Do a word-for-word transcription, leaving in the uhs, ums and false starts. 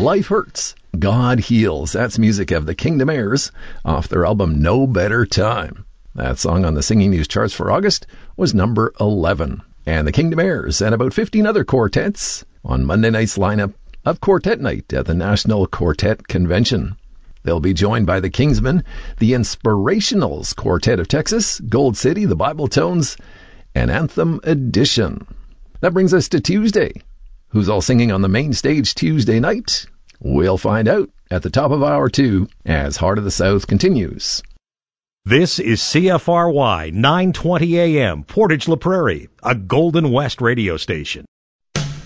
Life Hurts, God Heals. That's music of the Kingdom Heirs off their album No Better Time. That song on the Singing News charts for August was number eleven. And the Kingdom Heirs and about fifteen other quartets on Monday night's lineup of Quartet Night at the National Quartet Convention. They'll be joined by the Kingsmen, the Inspirationals Quartet of Texas, Gold City, the Bible Tones, and Anthem Edition. That brings us to Tuesday. Who's all singing on the main stage Tuesday night? We'll find out at the top of hour two as Heart of the South continues. This is C F R Y nine twenty A M, Portage La Prairie, a Golden West radio station.